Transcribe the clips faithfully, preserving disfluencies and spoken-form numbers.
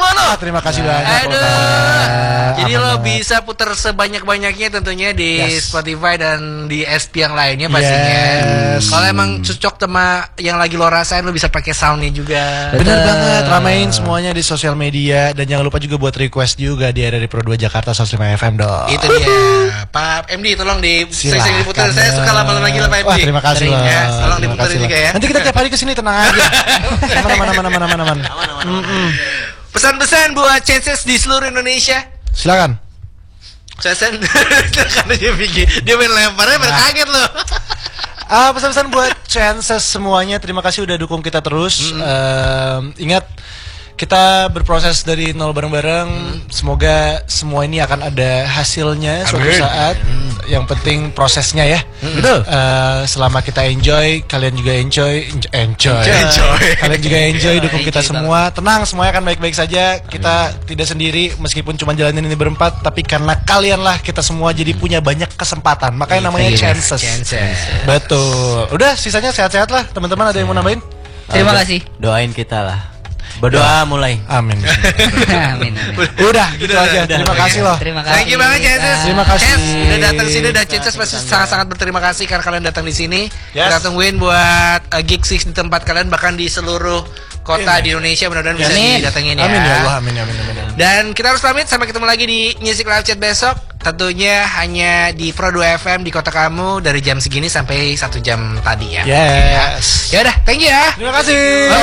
semua lo. Ah, terima kasih banyak. Aduh. Kota. Jadi Aman lo banget. bisa putar sebanyak-banyaknya tentunya di Yes. Spotify dan di S P yang lainnya pastinya. Yes. Kalau emang cocok sama yang lagi lo rasain, lo bisa pakai soundnya juga. Bener banget, ramein semuanya di sosial media. Dan jangan lupa juga buat request juga di R R I Pro dua Jakarta seratus lima F M dong. Itu dia. Pak M D tolong di sering diputar. Saya suka lama-lama lagi lah Pak M D. Wah, terima kasih loh. Ya, tolong Terima diputar kasih juga loh. ya. Nanti kita tiap hari kesini, tenang aja. Mana mana mana mana mana mana. Mm-mm. Pesan-pesan buat Chances di seluruh Indonesia. Silakan. Chances karena dia pikir dia main lemparnya pada kaget loh. Ah, pesan-pesan buat Chances semuanya, terima kasih udah dukung kita terus. Mm. Ehm, ingat, kita berproses dari nol bareng-bareng. Mm. Semoga semua ini akan ada hasilnya suatu Amin. saat. Mm. Yang penting prosesnya ya. Mm. Betul. Eh, selama kita enjoy, kalian juga enjoy, enjoy, enjoy. Enjoy. Kalian juga enjoy, dukung kita Enjoy semua. Tenang, semuanya akan baik-baik saja. Kita tidak sendiri, meskipun cuma jalanin ini berempat, tapi karena kalianlah kita semua jadi punya banyak kesempatan. Makanya namanya chances. Chances. Betul. Udah, sisanya sehat-sehat lah. Teman-teman ada yang mau nambahin? Terima kasih. Doain kita lah. Berdoa mulai. Amin. Amin, amin. Udah, gitu Udah, aja. udah, Terima udah. kasih loh. Terima kasih. Thank you banget Chances. Terima kasih. Chance, udah datang sini dan Chances pasti sangat-sangat berterima kasih karena kalian datang di sini. Yes. Kita tungguin buat uh, gig six di tempat kalian, bahkan di seluruh kota di Indonesia, mudah-mudahan bisa Amin. didatengin ya. Amin ya Allah, amin amin amin. amin. Dan kita harus pamit, sampai ketemu lagi di Music Live Chat besok. Tentunya hanya di Pro dua F M di kota kamu dari jam segini sampai satu jam tadi ya. Yes. Ya udah, thank you ya. Terima kasih. Bye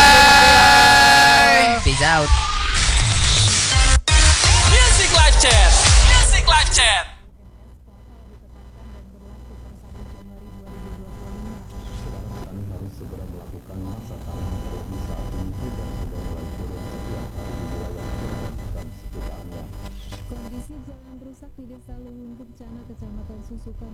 bye. Peace out. Music Live Chat. Music Live Chat. Kondisi jalan rusak di Desa Luwung Kencana, Kecamatan Susukan.